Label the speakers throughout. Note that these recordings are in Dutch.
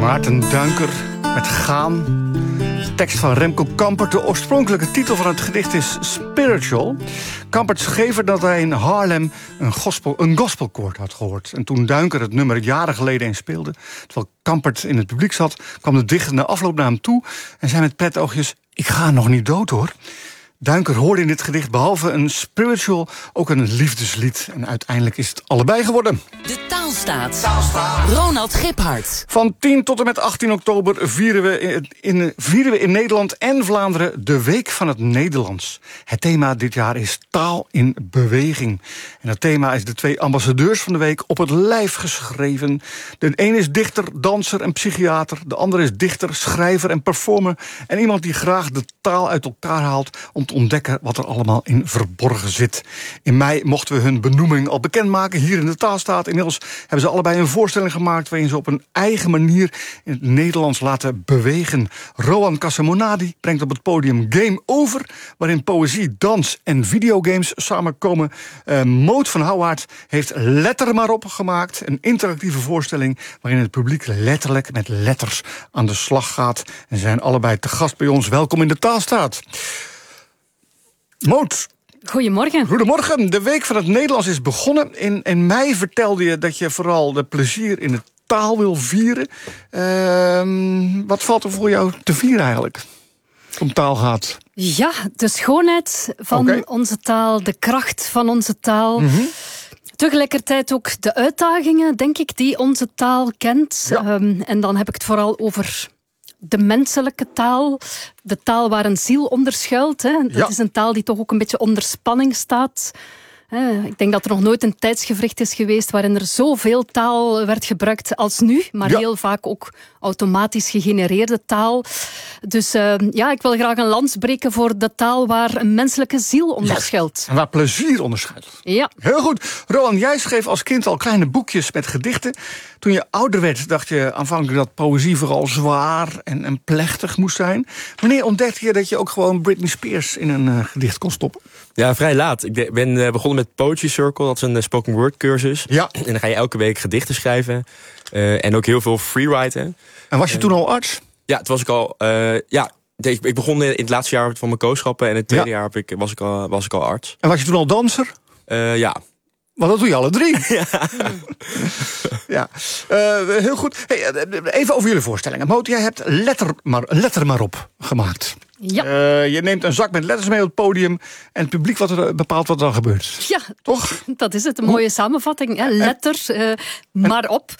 Speaker 1: Maarten Duinker met Gaan. Tekst van Remco Kampert. De oorspronkelijke titel van het gedicht is Spiritual. Kampert schreef dat hij in Haarlem een gospelkoor had gehoord. En toen Duinker het nummer jaren geleden eens speelde, terwijl Kampert in het publiek zat, kwam de dichter na afloop naar hem toe en zei met petoogjes: ik ga nog niet dood, hoor. Duinker hoorde in dit gedicht behalve een spiritual ook een liefdeslied. En uiteindelijk is het allebei geworden.
Speaker 2: De Taalstaat. Ronald Giphart.
Speaker 1: Van 10 tot en met 18 oktober vieren we in Nederland en Vlaanderen de Week van het Nederlands. Het thema dit jaar is taal in beweging. En dat thema is de 2 ambassadeurs van de week op het lijf geschreven. De een is dichter, danser en psychiater. De andere is dichter, schrijver en performer. En iemand die graag de taal uit elkaar haalt om te ontdekken wat er allemaal in verborgen zit. In mei mochten we hun benoeming al bekendmaken hier in de Taalstaat. Inmiddels hebben ze allebei een voorstelling gemaakt waarin ze op een eigen manier in het Nederlands laten bewegen. Rowan Casamonadi brengt op het podium Game Over, waarin poëzie, dans en videogames samenkomen. Moot van Houwaard heeft Letter maar op gemaakt. Een interactieve voorstelling waarin het publiek letterlijk met letters aan de slag gaat. En ze zijn allebei te gast bij ons. Welkom in de Taalstaat. Moot.
Speaker 3: Goedemorgen.
Speaker 1: Goedemorgen. De Week van het Nederlands is begonnen. In mei vertelde je dat je vooral de plezier in de taal wil vieren. Wat valt er voor jou te vieren eigenlijk? Om taal gaat.
Speaker 3: Ja, de schoonheid van onze taal, de kracht van onze taal. Mm-hmm. Tegelijkertijd ook de uitdagingen, denk ik, die onze taal kent. Ja. En dan heb ik het vooral over de menselijke taal. De taal waar een ziel onder schuilt. Hè. Dat is een taal die toch ook een beetje onder spanning staat. Ik denk dat er nog nooit een tijdsgevricht is geweest waarin er zoveel taal werd gebruikt als nu, maar heel vaak ook automatisch gegenereerde taal. Dus ik wil graag een lans breken voor de taal waar een menselijke ziel onder schuilt.
Speaker 1: En waar plezier onder schuilt.
Speaker 3: Ja.
Speaker 1: Heel goed. Rowan, jij schreef als kind al kleine boekjes met gedichten. Toen je ouder werd, dacht je aanvankelijk dat poëzie vooral zwaar en plechtig moest zijn. Wanneer ontdekte je dat je ook gewoon Britney Spears in een gedicht kon stoppen?
Speaker 4: Ja, vrij laat. Ik ben begonnen met Poetry Circle, dat is een spoken word cursus. Ja. En dan ga je elke week gedichten schrijven. En ook heel veel freewriten.
Speaker 1: En was je toen al arts?
Speaker 4: Ja, toen was ik al. Ik begon in het laatste jaar van mijn kooschappen. En in het tweede jaar was ik al arts.
Speaker 1: En was je toen al danser?
Speaker 4: Ja.
Speaker 1: Want dat doe je alle 3. Ja. Heel goed. Hey, even over jullie voorstellingen. Moot, jij hebt letter maar op gemaakt.
Speaker 3: Ja.
Speaker 1: Je neemt een zak met letters mee op het podium en het publiek bepaalt wat er dan gebeurt.
Speaker 3: Ja, toch? Dat is het. Een mooie samenvatting. Hè? Letters, maar op.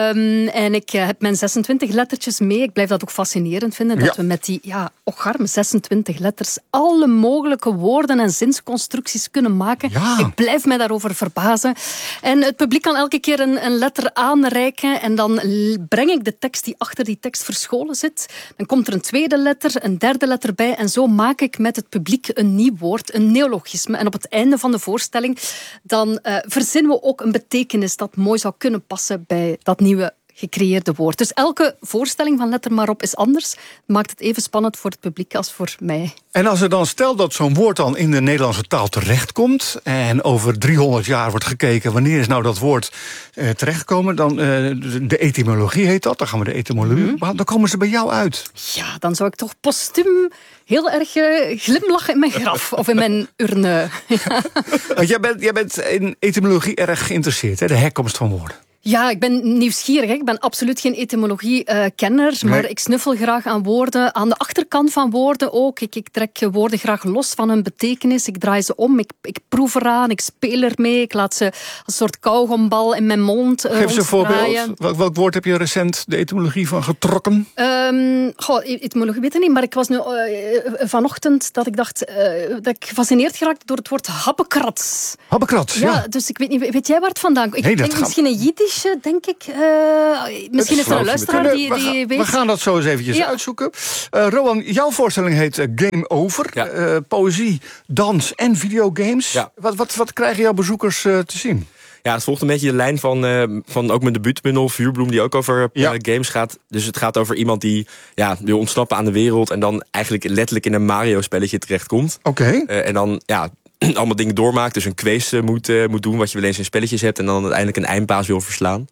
Speaker 3: En ik heb mijn 26 lettertjes mee. Ik blijf dat ook fascinerend vinden. Dat we met die arme 26 letters alle mogelijke woorden en zinsconstructies kunnen maken. Ja. Ik blijf mij daarover verbazen. En het publiek kan elke keer een letter aanreiken. En dan breng ik de tekst die achter die tekst verscholen zit. Dan komt er een tweede letter, een derde letter bij. En zo maak ik met het publiek een nieuw woord, een neologisme. En op het einde van de voorstelling dan verzinnen we ook een betekenis dat mooi zou kunnen passen bij dat nieuwe gecreëerde woord. Dus elke voorstelling van Letter maar op is anders. Maakt het even spannend voor het publiek als voor mij.
Speaker 1: En als er dan stelt dat zo'n woord dan in de Nederlandse taal terechtkomt en over 300 jaar wordt gekeken wanneer is nou dat woord terechtgekomen, dan de etymologie heet dat, dan gaan we de etymologie, dan komen ze bij jou uit.
Speaker 3: Ja, dan zou ik toch postuum heel erg glimlachen in mijn graf of in mijn urne. Ja.
Speaker 1: Want jij bent in etymologie erg geïnteresseerd, hè? De herkomst van woorden.
Speaker 3: Ja, ik ben nieuwsgierig. Ik ben absoluut geen etymologie-kenner, maar ik snuffel graag aan woorden. Aan de achterkant van woorden ook. Ik trek woorden graag los van hun betekenis. Ik draai ze om, ik proef eraan, ik speel ermee. Ik laat ze als een soort kauwgombal in mijn mond
Speaker 1: Geef eens een voorbeeld. Welk woord heb je recent de etymologie van getrokken?
Speaker 3: Etymologie weet ik niet, maar ik was nu vanochtend dat ik dacht dat ik gefascineerd geraakt door het woord happekrats.
Speaker 1: Happekrats, ja.
Speaker 3: Dus ik weet niet, weet jij waar het vandaan komt? Ik denk misschien een Jiddisch, denk ik. Misschien is er een luisteraar die weet.
Speaker 1: We gaan dat zo eens eventjes uitzoeken. Rowan, jouw voorstelling heet Game Over. Ja. Poëzie, dans en videogames. Ja. Wat krijgen jouw bezoekers te zien?
Speaker 4: Ja, het volgt een beetje de lijn van ook mijn debuutbundel Vuurbloem, die ook over games gaat. Dus het gaat over iemand die wil ontsnappen aan de wereld en dan eigenlijk letterlijk in een Mario-spelletje terechtkomt.
Speaker 1: Oké.
Speaker 4: En dan allemaal dingen doormaakt. Dus een quiz moet doen wat je wel eens in spelletjes hebt en dan uiteindelijk een eindbaas wil verslaan.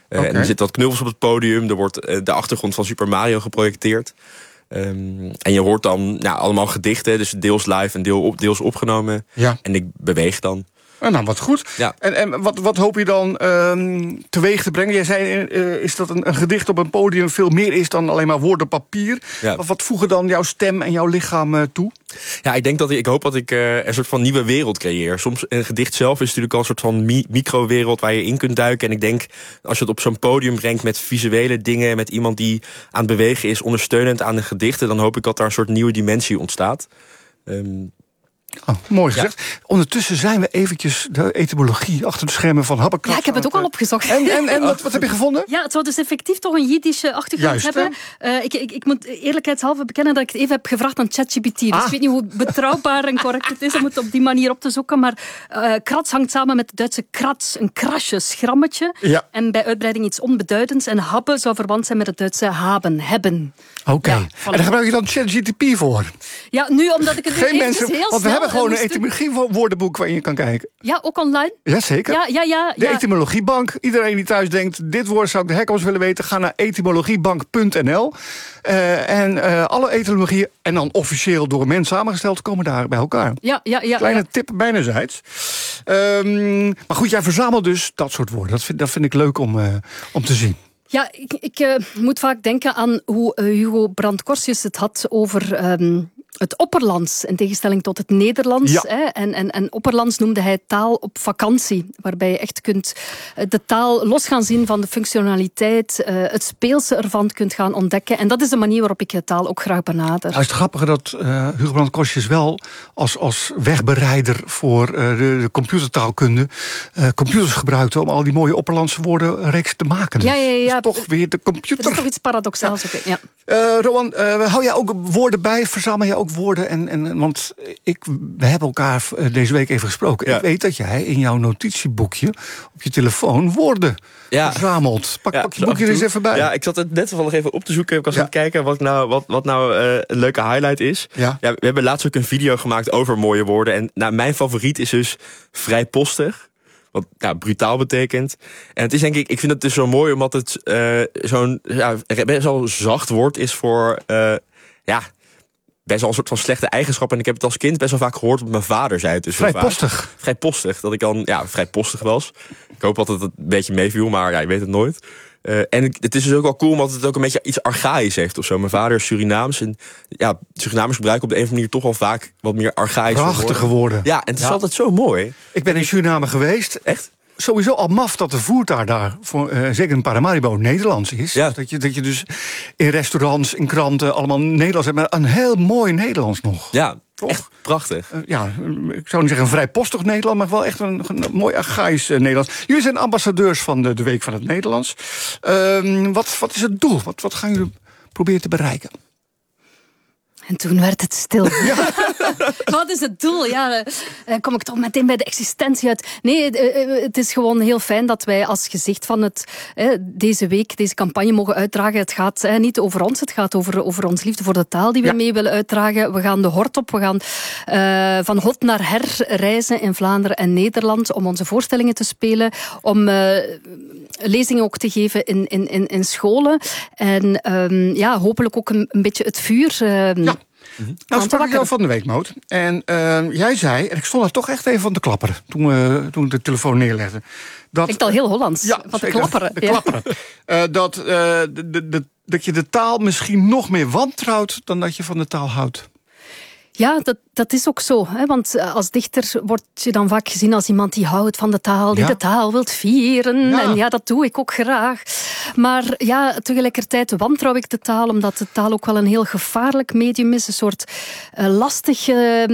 Speaker 4: En er zitten wat knuffels op het podium. Er wordt de achtergrond van Super Mario geprojecteerd. En je hoort dan allemaal gedichten. Dus deels live en deels opgenomen.
Speaker 1: Ja.
Speaker 4: En ik beweeg dan.
Speaker 1: Nou, wat goed. Ja. En wat hoop je dan teweeg te brengen? Jij zei, is dat een gedicht op een podium veel meer is dan alleen maar woord op papier? Ja. Wat voegen dan jouw stem en jouw lichaam toe?
Speaker 4: Ja, ik hoop dat ik een soort van nieuwe wereld creëer. Soms een gedicht zelf is natuurlijk al een soort van microwereld waar je in kunt duiken. En ik denk, als je het op zo'n podium brengt met visuele dingen, met iemand die aan het bewegen is, ondersteunend aan de gedichten, dan hoop ik dat daar een soort nieuwe dimensie ontstaat.
Speaker 1: Mooi gezegd. Ja. Ondertussen zijn we eventjes de etymologie achter de schermen van Habakkuk.
Speaker 3: Ja, ik heb het ook al opgezocht.
Speaker 1: En wat heb je gevonden?
Speaker 3: Ja, het zou dus effectief toch een Jiddische achtergrond hebben. Ik moet eerlijkheidshalve bekennen dat ik het even heb gevraagd aan ChatGPT. Dus ik weet niet hoe betrouwbaar en correct het is om het op die manier op te zoeken. Maar krats hangt samen met het Duitse krats, een krasje, schrammetje. Ja. En bij uitbreiding iets onbeduidends. En habbe zou verwant zijn met het Duitse haben, hebben.
Speaker 1: Oké. Ja, en daar gebruik je dan ChatGPT voor?
Speaker 3: Ja, nu omdat ik het
Speaker 1: geen mensen,
Speaker 3: heel
Speaker 1: want we hebben gewoon een etymologiewoordenboek waar je kan kijken.
Speaker 3: Ja, ook online?
Speaker 1: Jazeker.
Speaker 3: Ja.
Speaker 1: De etymologiebank. Iedereen die thuis denkt, dit woord zou ik de herkomst willen weten, ga naar etymologiebank.nl. Alle etymologieën, en dan officieel door een mens samengesteld, komen daar bij elkaar. Ja. Kleine tip bijnerzijds. Maar goed, jij verzamelt dus dat soort woorden. Dat vind ik leuk om te zien.
Speaker 3: Ja, ik moet vaak denken aan hoe Hugo Brandt-Corstius het had over het Opperlands, in tegenstelling tot het Nederlands. Ja. Hè? En Opperlands noemde hij taal op vakantie, waarbij je echt kunt de taal los gaan zien van de functionaliteit, het speelse ervan kunt gaan ontdekken. En dat is de manier waarop ik taal ook graag benader.
Speaker 1: Nou is het grappige dat Hugo Brandt-Corstius wel als wegbereider voor de computertaalkunde computers gebruikte om al die mooie Opperlandse woordenreeks te maken.
Speaker 3: Ja.
Speaker 1: Toch weer de computer.
Speaker 3: Dat is toch iets paradoxaals. Ja.
Speaker 1: Rowan, hou jij ook woorden bij? Verzamel jij ook woorden? Want we hebben elkaar deze week even gesproken. Ja. Ik weet dat jij in jouw notitieboekje op je telefoon woorden verzamelt. Pak je boekje er eens even bij.
Speaker 4: Ja, ik zat het net toevallig even op te zoeken. Ik was aan het kijken wat nou een leuke highlight is. Ja. Ja, we hebben laatst ook een video gemaakt over mooie woorden. En mijn favoriet is dus vrijpostig. Wat brutaal betekent. En het is denk ik vind het dus zo mooi omdat het zo'n best wel zacht woord is voor best wel een soort van slechte eigenschap. En ik heb het als kind best wel vaak gehoord, want mijn vader zei het dus
Speaker 1: vrijpostig.
Speaker 4: Vrijpostig, dat ik dan vrijpostig was. Ik hoop dat het een beetje meeviel, maar je weet het nooit. En het is dus ook wel cool omdat het ook een beetje iets archaïs heeft of zo. Mijn vader is Surinaams. En Surinamers gebruiken op de een of andere manier toch wel vaak wat meer archaïs.
Speaker 1: Prachtige woorden.
Speaker 4: Ja, en het is altijd zo mooi.
Speaker 1: Ik ben in Suriname geweest.
Speaker 4: Echt?
Speaker 1: Sowieso al maf dat de voertaal daar, zeker in Paramaribo, Nederlands is. Ja. Dat je dus in restaurants, in kranten allemaal Nederlands hebt. Maar een heel mooi Nederlands nog.
Speaker 4: Ja, toch? Echt prachtig.
Speaker 1: Ik zou niet zeggen een vrijpostig Nederland, maar wel echt een mooi archaïs Nederlands. Jullie zijn ambassadeurs van de Week van het Nederlands. Wat is het doel? Wat gaan jullie proberen te bereiken?
Speaker 3: En toen werd het stil. Ja. Wat is het doel? Ja, kom ik toch meteen bij de existentie uit. Nee, het is gewoon heel fijn dat wij als gezicht van deze week, deze campagne mogen uitdragen. Het gaat niet over ons, het gaat over ons liefde voor de taal die we mee willen uitdragen. We gaan de hort op, we gaan van hot naar her reizen in Vlaanderen en Nederland om onze voorstellingen te spelen, om lezingen ook te geven in scholen. En hopelijk ook een beetje het vuur.
Speaker 1: Nou, sprak ik jou van de week, Moot. En jij zei, en ik stond er toch echt even van te klapperen toen ik de telefoon neerlegde.
Speaker 3: Ik al heel Hollands, van te klapperen.
Speaker 1: Dat je de taal misschien nog meer wantrouwt dan dat je van de taal houdt.
Speaker 3: Ja, dat is ook zo. Hè? Want als dichter word je dan vaak gezien als iemand die houdt van de taal, die de taal wilt vieren. Ja. En dat doe ik ook graag. Maar tegelijkertijd wantrouw ik de taal, omdat de taal ook wel een heel gevaarlijk medium is. Een soort lastig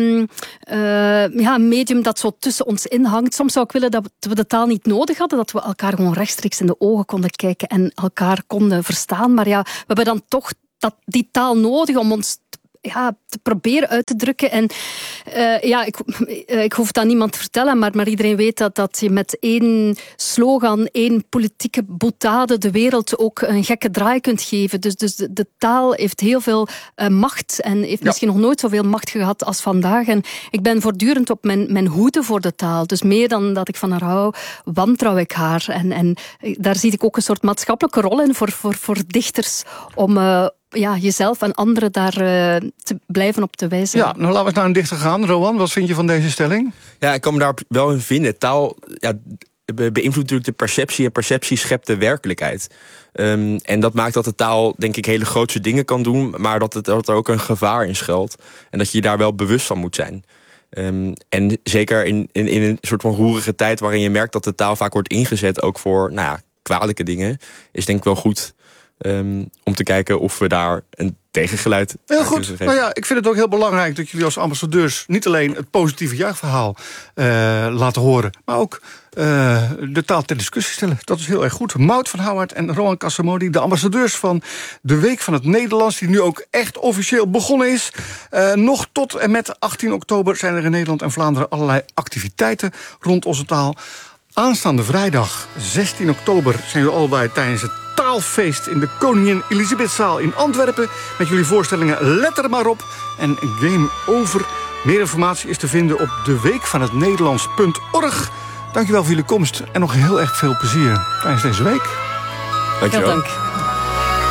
Speaker 3: medium dat zo tussen ons in hangt. Soms zou ik willen dat we de taal niet nodig hadden, dat we elkaar gewoon rechtstreeks in de ogen konden kijken en elkaar konden verstaan. Maar we hebben dan toch die taal nodig om ons te proberen uit te drukken. En ik hoef het aan niemand te vertellen, maar iedereen weet dat je met één slogan, één politieke boutade de wereld ook een gekke draai kunt geven. Dus de taal heeft heel veel macht en heeft misschien nog nooit zoveel macht gehad als vandaag. En ik ben voortdurend op mijn hoede voor de taal. Dus meer dan dat ik van haar hou, wantrouw ik haar. En daar zie ik ook een soort maatschappelijke rol in voor dichters om jezelf en anderen daar te blijven op te wijzen.
Speaker 1: Ja, nou laten we eens naar een dichter gaan. Rowan, wat vind je van deze stelling?
Speaker 4: Ja, ik kan me daar wel in vinden. Taal beïnvloedt natuurlijk de perceptie en perceptie schept de werkelijkheid. En dat maakt dat de taal, denk ik, hele grootse dingen kan doen, maar dat er ook een gevaar in schuilt. En dat je daar wel bewust van moet zijn. En zeker in een soort van roerige tijd waarin je merkt dat de taal vaak wordt ingezet ook voor kwalijke dingen, is denk ik wel goed om te kijken of we daar een tegengeluid
Speaker 1: heel goed. Nou ja, ik vind het ook heel belangrijk dat jullie als ambassadeurs niet alleen het positieve juichverhaal laten horen, maar ook de taal ter discussie stellen. Dat is heel erg goed. Maud van Houwaert en Rowan Cassamodi, de ambassadeurs van de Week van het Nederlands, die nu ook echt officieel begonnen is. Nog tot en met 18 oktober zijn er in Nederland en Vlaanderen allerlei activiteiten rond onze taal. Aanstaande vrijdag, 16 oktober, zijn jullie allebei tijdens het taalfeest in de Koningin Elisabethzaal in Antwerpen met jullie voorstellingen Let er maar op en Game Over. Meer informatie is te vinden op deweekvanhetnederlands.org. Dankjewel voor jullie komst en nog heel erg veel plezier tijdens deze week.
Speaker 4: Dankjewel.
Speaker 3: Dank.